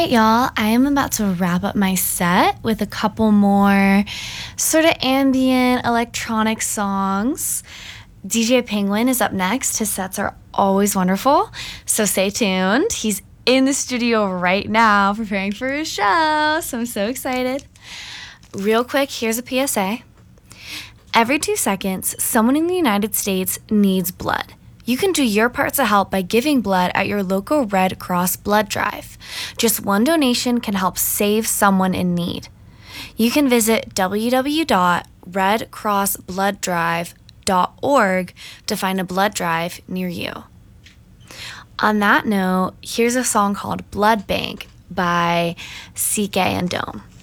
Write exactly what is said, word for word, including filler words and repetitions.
right, y'all, I am about to wrap up my set with a couple more sort of ambient electronic songs. D J Penguin is up next. His sets are always wonderful, so stay tuned. He's in the studio right now preparing for his show, so I'm so excited. Real quick, here's a P S A. Every two seconds, someone in the United States needs blood. You can do your part to help by giving blood at your local Red Cross blood drive. Just one donation can help save someone in need. You can visit w w w dot red cross blood drive dot org to find a blood drive near you. On that note, here's a song called Blood Bank by C K and Dome.